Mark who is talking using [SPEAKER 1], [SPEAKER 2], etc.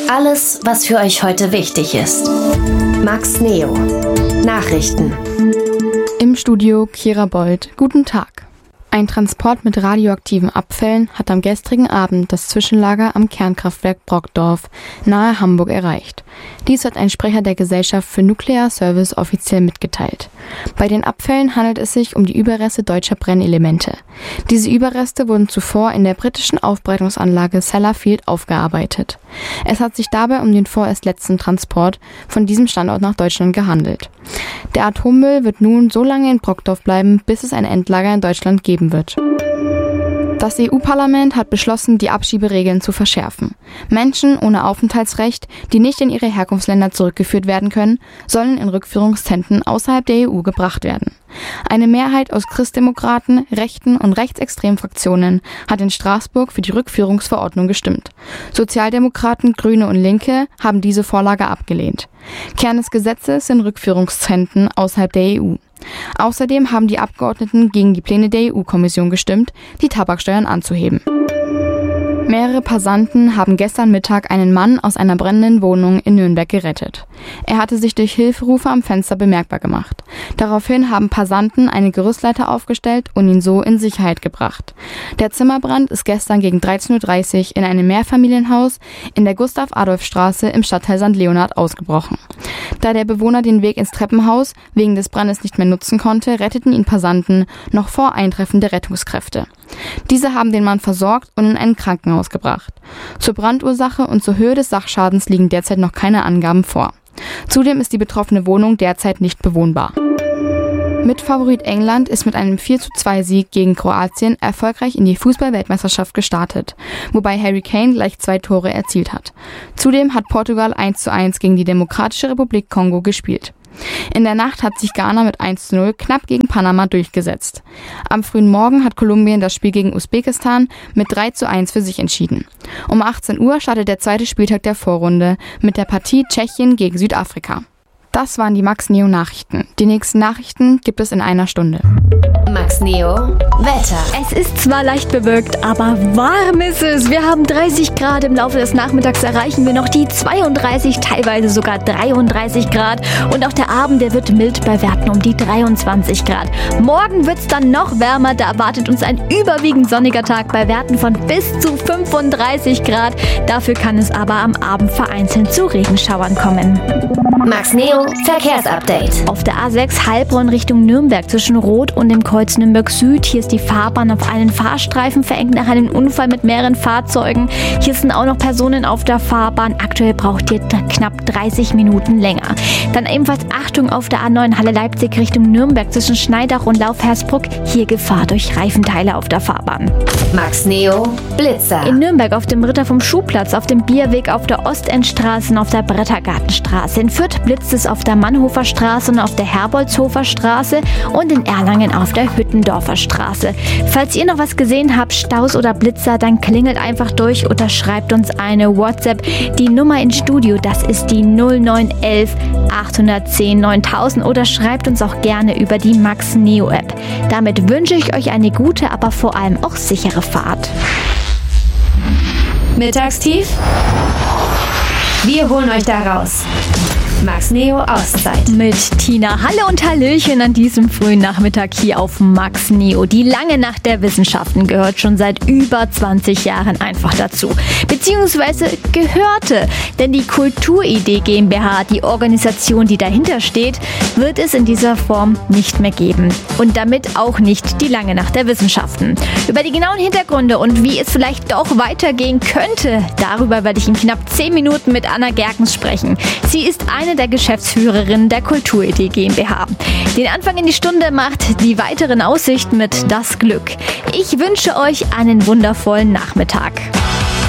[SPEAKER 1] Alles, was für euch heute wichtig ist. Max Neo. Nachrichten.
[SPEAKER 2] Im Studio Kira Bold. Guten Tag. Ein Transport mit radioaktiven Abfällen hat am gestrigen Abend das Zwischenlager am Kernkraftwerk Brockdorf nahe Hamburg erreicht. Dies hat ein Sprecher der Gesellschaft für Nuklearservice offiziell mitgeteilt. Bei den Abfällen handelt es sich um die Überreste deutscher Brennelemente. Diese Überreste wurden zuvor in der britischen Aufbereitungsanlage Sellafield aufgearbeitet. Es hat sich dabei um den vorerst letzten Transport von diesem Standort nach Deutschland gehandelt. Der Atommüll wird nun so lange in Brockdorf bleiben, bis es ein Endlager in Deutschland geben wird. Das EU-Parlament hat beschlossen, die Abschieberegeln zu verschärfen. Menschen ohne Aufenthaltsrecht, die nicht in ihre Herkunftsländer zurückgeführt werden können, sollen in Rückführungszentren außerhalb der EU gebracht werden. Eine Mehrheit aus Christdemokraten, rechten und rechtsextremen Fraktionen hat in Straßburg für die Rückführungsverordnung gestimmt. Sozialdemokraten, Grüne und Linke haben diese Vorlage abgelehnt. Kern des Gesetzes sind Rückführungszentren außerhalb der EU. Außerdem haben die Abgeordneten gegen die Pläne der EU-Kommission gestimmt, die Tabaksteuern anzuheben. Mehrere Passanten haben gestern Mittag einen Mann aus einer brennenden Wohnung in Nürnberg gerettet. Er hatte sich durch Hilferufe am Fenster bemerkbar gemacht. Daraufhin haben Passanten eine Gerüstleiter aufgestellt und ihn so in Sicherheit gebracht. Der Zimmerbrand ist gestern gegen 13:30 Uhr in einem Mehrfamilienhaus in der Gustav-Adolf-Straße im Stadtteil St. Leonhard ausgebrochen. Da der Bewohner den Weg ins Treppenhaus wegen des Brandes nicht mehr nutzen konnte, retteten ihn Passanten noch vor Eintreffen der Rettungskräfte. Diese haben den Mann versorgt und in ein Krankenhaus gebracht. Zur Brandursache und zur Höhe des Sachschadens liegen derzeit noch keine Angaben vor. Zudem ist die betroffene Wohnung derzeit nicht bewohnbar. Mitfavorit England ist mit einem 4:2-Sieg gegen Kroatien erfolgreich in die Fußball-Weltmeisterschaft gestartet, wobei Harry Kane gleich 2 Tore erzielt hat. Zudem hat Portugal 1:1 gegen die Demokratische Republik Kongo gespielt. In der Nacht hat sich Ghana mit 1:0 knapp gegen Panama durchgesetzt. Am frühen Morgen hat Kolumbien das Spiel gegen Usbekistan mit 3:1 für sich entschieden. Um 18 Uhr startet der zweite Spieltag der Vorrunde mit der Partie Tschechien gegen Südafrika. Das waren die Max Neo Nachrichten. Die nächsten Nachrichten gibt es in einer Stunde.
[SPEAKER 1] Max Neo Wetter.
[SPEAKER 3] Es ist zwar leicht bewölkt, aber warm ist es. Wir haben 30 Grad. Im Laufe des Nachmittags erreichen wir noch die 32, teilweise sogar 33 Grad. Und auch der Abend, der wird mild bei Werten um die 23 Grad. Morgen wird es dann noch wärmer. Da erwartet uns ein überwiegend sonniger Tag bei Werten von bis zu 35 Grad. Dafür kann es aber am Abend vereinzelt zu Regenschauern kommen.
[SPEAKER 1] Max Neo Verkehrsupdate.
[SPEAKER 3] Auf der A6 Heilbronn Richtung Nürnberg zwischen Rot und dem Kreuz Nürnberg Süd. Hier ist die Fahrbahn auf einen Fahrstreifen verengt nach einem Unfall mit mehreren Fahrzeugen. Hier sind auch noch Personen auf der Fahrbahn. Aktuell braucht ihr knapp 30 Minuten länger. Dann ebenfalls Achtung auf der A9 Halle Leipzig Richtung Nürnberg zwischen Schneidach und Lauf-Hersbruck. Hier Gefahr durch Reifenteile auf der Fahrbahn.
[SPEAKER 1] Max Neo Blitzer.
[SPEAKER 3] In Nürnberg auf dem Ritter vom Schuhplatz, auf dem Bierweg, auf der Ostendstraße und auf der Brettergartenstraße. In Fürth blitzt es auf der Mannhofer Straße und auf der Herbolzhofer Straße und in Erlangen auf der Hüttendorfer Straße. Falls ihr noch was gesehen habt, Staus oder Blitzer, dann klingelt einfach durch oder schreibt uns eine WhatsApp. Die Nummer ins Studio, das ist die 0911 810 9000 oder schreibt uns auch gerne über die Max Neo App. Damit wünsche ich euch eine gute, aber vor allem auch sichere Fahrt.
[SPEAKER 1] Mittagstief? Wir holen euch da raus. Max Neo Auszeit.
[SPEAKER 3] Mit Tina. Hallo und Hallöchen an diesem frühen Nachmittag hier auf Max Neo. Die lange Nacht der Wissenschaften gehört schon seit über 20 Jahren einfach dazu. Beziehungsweise gehörte. Denn die Kulturidee GmbH, die Organisation, die dahinter steht, wird es in dieser Form nicht mehr geben. Und damit auch nicht die lange Nacht der Wissenschaften. Über die genauen Hintergründe und wie es vielleicht doch weitergehen könnte, darüber werde ich in knapp 10 Minuten mit Anna Gerkens sprechen. Sie ist eine der Geschäftsführerinnen der Kulturidee GmbH. Den Anfang in die Stunde macht die weiteren Aussichten mit Das Glück. Ich wünsche euch einen wundervollen Nachmittag.